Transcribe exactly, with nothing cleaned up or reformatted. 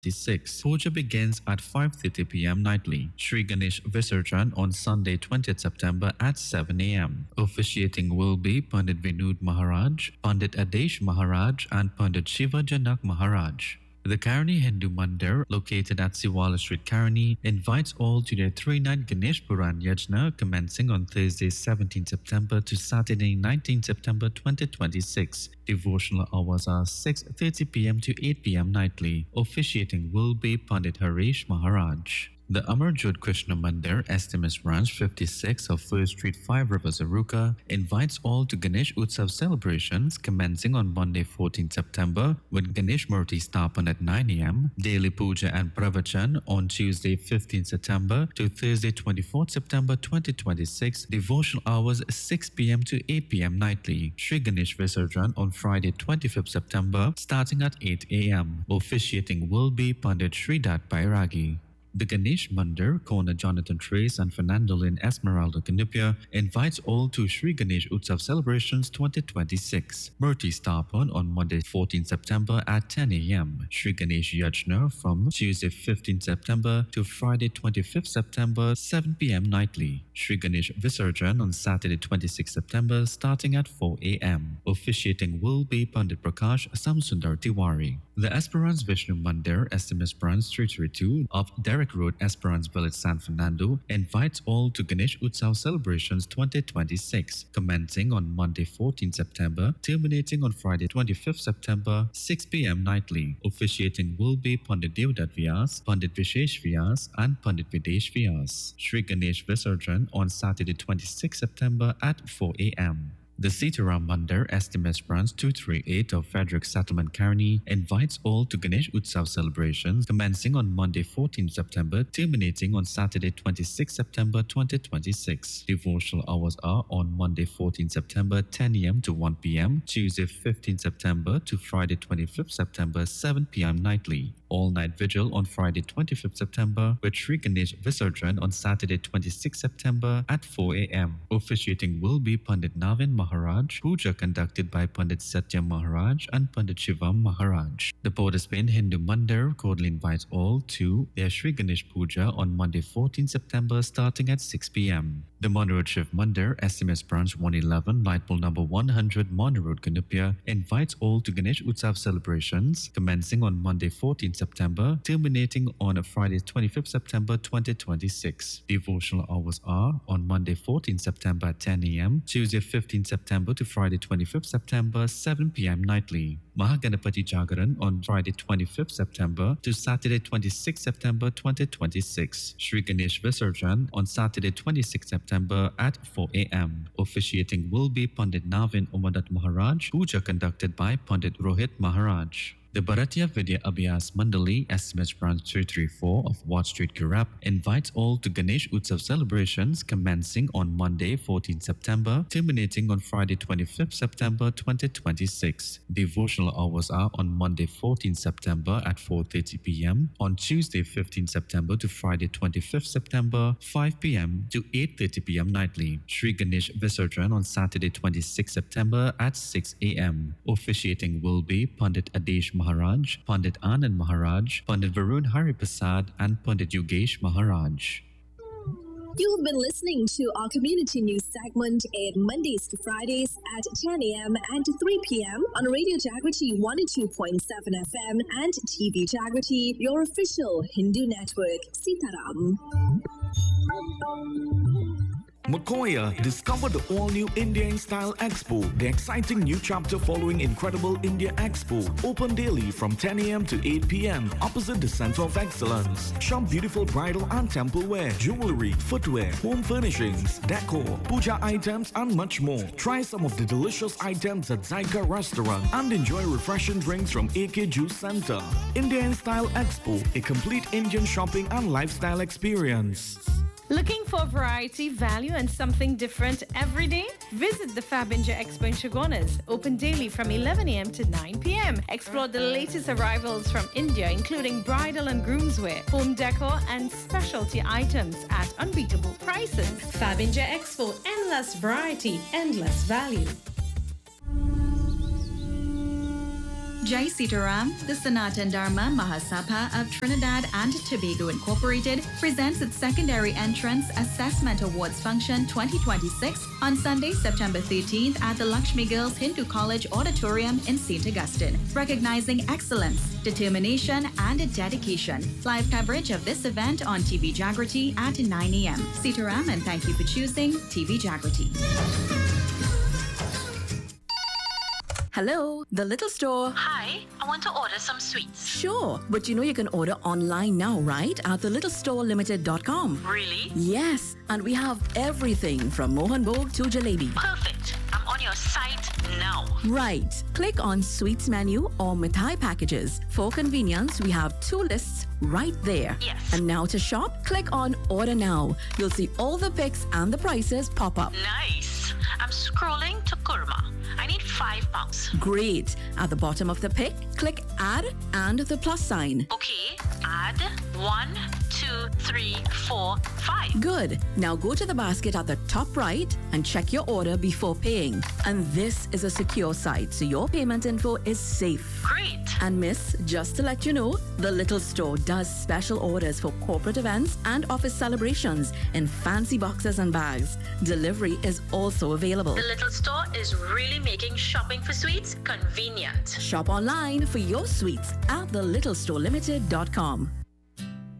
twenty-six. Puja begins at five thirty p m nightly. Sri Ganesh Visarjan on Sunday twentieth September at seven a m. Officiating will be Pandit Vinod Maharaj, Pandit Adesh Maharaj and Pandit Shiva Janak Maharaj. The Karani Hindu Mandir, located at Siwala Street, Karani, invites all to their three-night Ganesh Puran Yajna commencing on Thursday seventeenth September to Saturday nineteenth September twenty twenty-six. Devotional hours are six thirty p m to eight p m nightly. Officiating will be Pandit Harish Maharaj. The Amarjot Krishna Mandir, S M S Branch fifty-six of First Street, Five Rivers, Aruka, invites all to Ganesh Utsav celebrations commencing on Monday fourteenth September with Ganesh Murti Stapan at nine a m, Daily Puja and Pravachan on Tuesday fifteenth September to Thursday twenty-fourth September twenty twenty-six, devotional hours six p m to eight p m nightly. Sri Ganesh Visarjan on Friday twenty-fifth September starting at eight a m. Officiating will be Pandit Sridat Bairagi. The Ganesh Mandir, Kona Jonathan Trace and Fernando Lynn Esmeralda Canupia invites all to Sri Ganesh Utsav celebrations twenty twenty-six. Murti Stapan on Monday fourteenth September at ten a m. Sri Ganesh Yajna from Tuesday fifteenth September to Friday twenty-fifth September seven p m nightly. Sri Ganesh Visarjan on Saturday twenty-sixth September starting at four a m. Officiating will be Pandit Prakash Samsundar Tiwari. The Esperance Vishnu Mandir, S M S Branch three thirty-two of Derrick Road, Esperance Village, San Fernando, invites all to Ganesh Utsav celebrations twenty twenty-six, commencing on Monday fourteenth September, terminating on Friday twenty-fifth September, six p m nightly. Officiating will be Pandit Devdat Vyas, Pandit Vishesh Vyas, and Pandit Videsh Vyas. Sri Ganesh Visarjan on Saturday twenty-sixth September at four a m. The Sitaram Mandir, S M S Branch two thirty-eight of Frederick Settlement, Karani, invites all to Ganesh Utsav celebrations commencing on Monday fourteenth September, terminating on Saturday twenty-sixth September twenty twenty-six. Devotional hours are on Monday fourteenth September ten a m to one p m, Tuesday fifteenth September to Friday twenty-fifth September seven p m nightly. All-night vigil on Friday twenty-fifth September with Sri Ganesh Visarjan on Saturday twenty-sixth September at four a m. Officiating will be Pandit Navin Maharaj, puja conducted by Pandit Satya Maharaj and Pandit Shivam Maharaj. The Port of Spain Hindu Mandir cordially invites all to their Sri Ganesh Puja on Monday fourteenth September starting at six p m. The Monroe Shiv Mandir, S M S Branch one eleven, Lightpole number one hundred, Monroe, Kanupia, invites all to Ganesh Utsav celebrations commencing on Monday fourteenth September, terminating on Friday twenty-fifth September twenty twenty-six. Devotional hours are on Monday fourteenth September at ten a m, Tuesday fifteenth September to Friday twenty-fifth September seven p m nightly. Mahaganapati Jagaran on Friday twenty-fifth September to Saturday twenty-sixth September twenty twenty-six. Sri Ganesh Visarjan on Saturday twenty-sixth September at four a m. Officiating will be Pandit Navin Umadat Maharaj, puja conducted by Pandit Rohit Maharaj. The Bharatiya Vidya Abhyas Mandali, S M S Branch three thirty-four of Watt Street, Kirap, invites all to Ganesh Utsav celebrations commencing on Monday fourteenth September, terminating on Friday twenty-fifth September twenty twenty-six. Devotional hours are on Monday fourteenth September at four thirty p m, on Tuesday fifteenth September to Friday twenty-fifth September five p m to eight thirty p m nightly. Sri Ganesh Visarjan on Saturday twenty-sixth September at six a m. Officiating will be Pandit Adesh Maharaj, Pandit Anand Maharaj, Pandit Varun Hariprasad, and Pandit Yogesh Maharaj. You've been listening to our community news segment aired Mondays to Fridays at ten a m and three p m on Radio Jagriti one oh two point seven F M and T V Jagriti, your official Hindu network. Sitaram. Mokoya, discover the all-new India in Style Expo, the exciting new chapter following Incredible India Expo. Open daily from ten a m to eight p m opposite the Center of Excellence. Shop beautiful bridal and temple wear, jewelry, footwear, home furnishings, decor, puja items, and much more. Try some of the delicious items at Zyka Restaurant and enjoy refreshing drinks from A K Juice Center. India in Style Expo, a complete Indian shopping and lifestyle experience. Looking for variety, value, and something different every day? Visit the Fabinja Expo in Chagonas, open daily from eleven a m to nine p m Explore the latest arrivals from India, including bridal and groomswear, home decor, and specialty items at unbeatable prices. Fabinja Expo, endless variety, endless value. Jai Sitaram, the Sanatan Dharma Mahasabha of Trinidad and Tobago Incorporated, presents its secondary entrance assessment awards function twenty twenty-six on Sunday, September thirteenth at the Lakshmi Girls Hindu College Auditorium in Saint Augustine, recognizing excellence, determination, and dedication. Live coverage of this event on T V Jagriti at nine a.m. Sitaram, and thank you for choosing T V Jagriti. Hello, The Little Store. Hi, I want to order some sweets. Sure, but you know you can order online now, right? At the little store limited dot com. Really? Yes, and we have everything from Mohan Bhog to jalebi. Perfect. I'm on your site now. Right. Click on Sweets menu or Mithai packages. For convenience, we have two lists right there. Yes. And now to shop, click on Order Now. You'll see all the pics and the prices pop up. Nice. I'm scrolling to kurma. I need five pounds. Great. At the bottom of the pic, click Add and the plus sign. Okay, add one, two, three, four, five. Good. Now go to the basket at the top right and check your order before paying. And this is a secure site, so your payment info is safe. Great. And miss, just to let you know, the Little Store does special orders for corporate events and office celebrations in fancy boxes and bags. Delivery is also available. The Little Store is really making shopping for sweets convenient. Shop online for your sweets at the little store limited dot com.